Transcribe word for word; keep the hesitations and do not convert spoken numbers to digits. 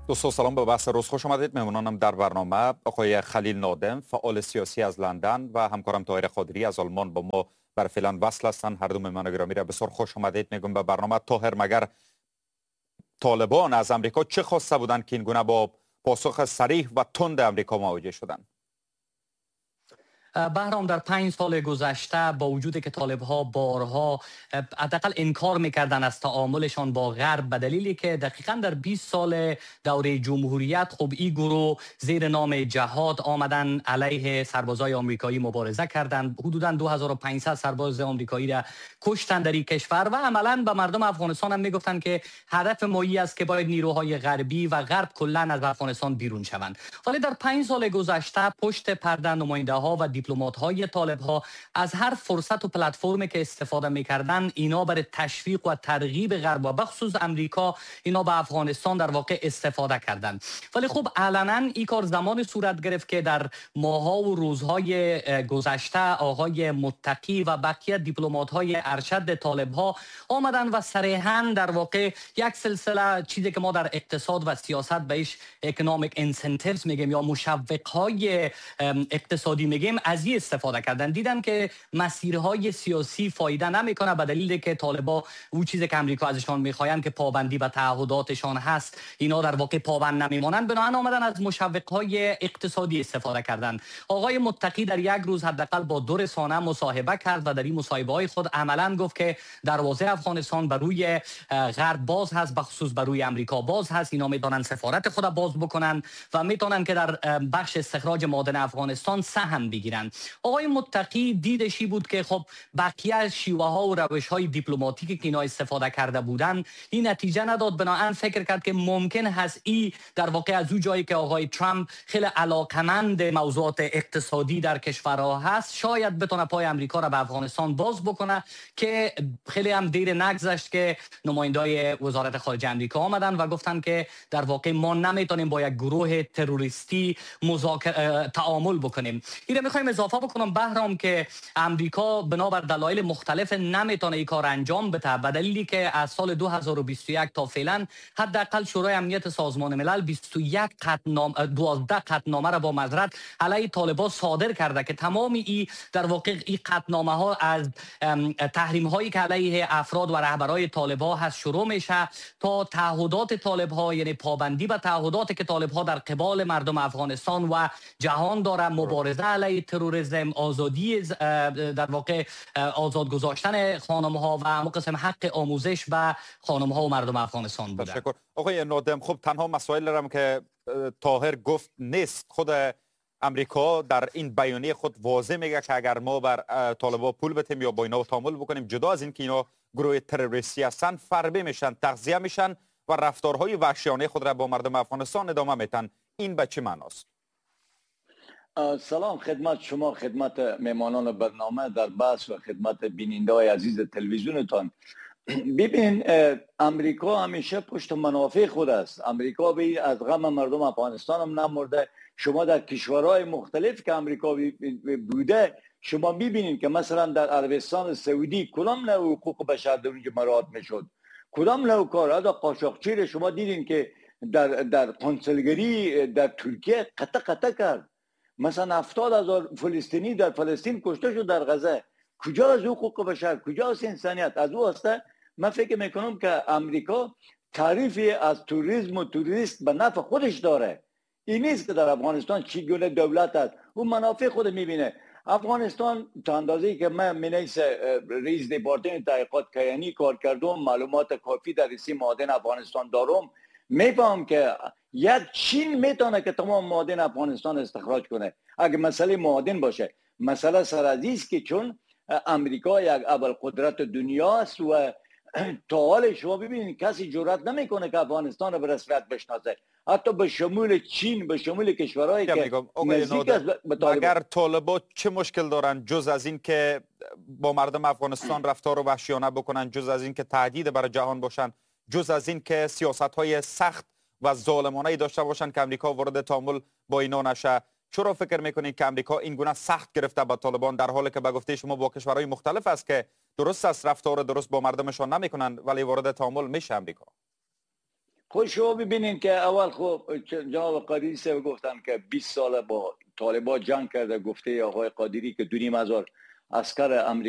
دوستان سلام، به بحث روز خوش آمدید. مهمانانم در برنامه آقای خلیل نادم، فعال سیاسی از لندن، و همکارم طاهر قادری از آلمان با ما بر فعلا وصل هستند. هر دو مهمان گرامی را بسیار خوش آمدید میگم به برنامه. طاهر، مگر طالبان از امریکا چه خواسته بودند که این گونه با پاسخ صریح و تند امریکا مواجه شدند؟ بهرام، در پنج سال گذشته با وجودی که طالب ها بارها حداقل انکار میکردن از تعاملشان با غرب، به دلیلی که دقیقا در بیست سال دوره جمهوریت خب این گروه زیر نام جهاد آمدن علیه سربازای آمریکایی مبارزه کردند. حدودا دو هزار و پانصد سرباز آمریکایی را کشتند در این کشور و عملا به مردم افغانستان هم میگفتند که هدف ما این است که باید نیروهای غربی و غرب کلا از افغانستان بیرون شوند. ولی در پنج سال گذشته پشت پرده نماینده ها و دیپلمات های طالب ها از هر فرصت و پلتفرمی که استفاده میکردن، اینا برای تشویق و ترغیب غرب و بخصوص امریکا اینا به افغانستان در واقع استفاده کردند. ولی خب علنا این کار زمان صورت گرفت که در ماها و روزهای گذشته آقای متقی و بقیه دیپلمات های ارشد طالب ها آمدن و صریحا در واقع یک سلسله چیزی که ما در اقتصاد و سیاست بهش اکونومیک انسنتیوز میگیم یا مشوق های اقتصادی میگیم، از این استفاده کردن. دیدن که مسیرهای سیاسی فایده نمیکنه به دلیل که طالبا اون چیزی که امریکا ازشان میخواین که پابندی به تعهداتشان هست، اینا در واقع پابند نمیمونن، بنابراین آمدن از مشوقهای اقتصادی استفاده کردن. آقای متقی در یک روز حداقل با دو رسانه مصاحبه کرد و در این مصاحبه های خود عملا گفت که دروازه افغانستان بر روی غرب باز هست، بخصوص بر روی امریکا باز هست. اینا میتونن سفارت خود باز بکنن و میتونن که در بخش استخراج معادن افغانستان سهم بگیرن. آقای متقی دیدشی بود که خب بقیه شیوه ها و روش های دیپلماتیکی که اینا استفاده کرده بودن این نتیجه نداد، بنابراین فکر کرد که ممکن هست ای در واقع از اون جایی که آقای ترامپ خیلی علاقمند موضوعات اقتصادی در کشورها هست، شاید بتونه پای امریکا را به افغانستان باز بکنه، که خیلی هم دیر نگذشت که نمایندای وزارت خارجه امریکا آمدن و گفتن که در واقع ما نمیتونیم با یک گروه تروریستی مذاکره تعامل بکنیم. این میخوایم اضافه بکنم بهرام که امریکا بنابر دلایل مختلف نمیتونه این کار انجام بده، به دلیلی که از سال دو هزار و بیست و یک تا فعلا حداقل شورای امنیت سازمان ملل بیست و یک قطعنامه دوازده قطعنامه را با معذرت علیه طالبان صادر کرده که تمام این در واقع این قطعنامه ها از تحریم هایی که علیه افراد و رهبرای طالبان هست شروع میشه تا تعهدات طالبان، یعنی پابندی به تعهداتی که طالبان در قبال مردم افغانستان و جهان داره، مبارزه علیه تروریسم، آزادی در واقع آزاد گذاشتن خانم ها و همون قسم حق آموزش به خانم ها و مردم افغانستان بوده. تشکر. آقای نادم، خب تنها مسائل هم که طاهر گفت نیست. خود امریکا در این بیانیه خود واضح میگه که اگر ما بر طالبان پول بتیم یا با اینا تعامل بکنیم، جدا از این که اینا گروه تروریستی هستن، فربه میشن، تغذیه میشن و رفتارهای وحشیانه خود را با مردم افغانستان ادامه میتن. این به چه معناست؟ سلام خدمت شما، خدمت مهمانان برنامه در بحث و خدمت بیننده های عزیز تلویزیونتان. ببین، امریکا همیشه پشت منافع خود است. امریکا به از غم مردم افغانستان هم نمرده. شما در کشورهای مختلف که امریکا بوده شما میبینید که مثلا در عربستان سعودی کدام نوع حقوق بشر در اونجا مراعات میشد، کدام نوع کار از قاچاقچی شما دیدین که در در قنصلگری در ترکیه قطع قطع کرد. مثلا هفتاد هزار فلسطینی در فلسطین کشته شد در غزه. کجا از حقوق بشر، کجا از انسانیت؟ از او هسته. من فکر میکنم که امریکا تعریفی از توریسم و توریست به نفع خودش داره. این نیست که در افغانستان چگونه دولت است، اون منافع خود میبینه. افغانستان تا اندازه‌ای که من منیس رئیس دپارتمان تحقیقات کیانی کار کردم، معلومات کافی در رسی معادن افغانستان دارم، میفهم که یک چین میتونه که تمام معادن افغانستان استخراج کنه اگه مسئله معادن باشه. مسئله سرازیست که چون امریکا یک اول قدرت دنیا است و تا حال شما ببینید کسی جرئت نمیکنه که افغانستان رو به رسمیت بشناسه، حتی به شمول چین، به شمول کشورهایی که نزدیک است به طالبان. اگر طالبان چه مشکل دارن جز از این که با مردم افغانستان رفتار وحشیانه بکنن، جز از این که تهدید برای جهان باشن، جز از این که سیاست‌های سخت و ظالمانه‌ای داشته باشن که امریکا وارد تعامل با اینا نشه، چرا فکر میکنید که امریکا این گونه سخت گرفته با طالبان، در حالی که به گفته شما با کشورهای مختلف است که درست است رفتار درست با مردمشان نمیکنن ولی وارد تعامل میشه امریکا؟ خود شما ببینید که اول خب جناب قادری صاحب گفتن که بیست سال با طالبان جنگ کرده، گفته آقای قادری که دو نیم هزار عسکر امریکا